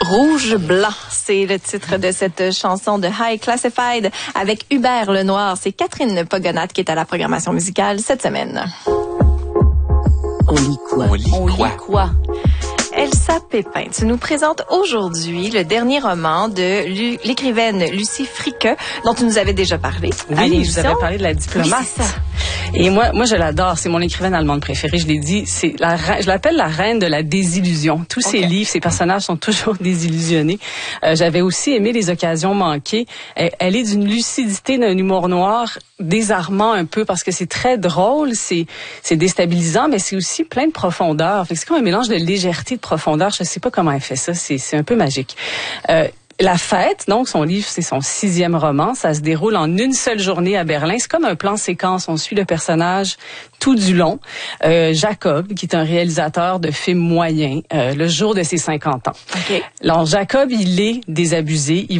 Rouge Blanc, c'est le titre de cette chanson de High Classified avec Hubert Lenoir. C'est Catherine Pogonat qui est à la programmation musicale cette semaine. On lit quoi? On lit quoi? Elsa Pépin, tu nous présentes aujourd'hui le dernier roman de l'écrivaine Lucie Friqueux, dont tu nous avais déjà parlé. Oui, je vous avais parlé de La diplomate. Oui, c'est ça. Et moi, je l'adore. C'est mon écrivaine allemande préférée. Je l'ai dit. Je l'appelle la reine de la désillusion. Tous ses livres, ses personnages sont toujours désillusionnés. J'avais aussi aimé Les occasions manquées. Elle est d'une lucidité, d'un humour noir désarmant un peu parce que c'est très drôle, c'est déstabilisant, mais c'est aussi plein de profondeur. C'est comme un mélange de légèreté et de profondeur. Je sais pas comment elle fait ça. C'est un peu magique. La fête, donc son livre, c'est son 6e roman. Ça se déroule en une seule journée à Berlin. C'est comme un plan séquence. On suit le personnage tout du long. Jacob, qui est un réalisateur de films moyens, le jour de ses 50 ans. Okay. Alors, Jacob, il est désabusé.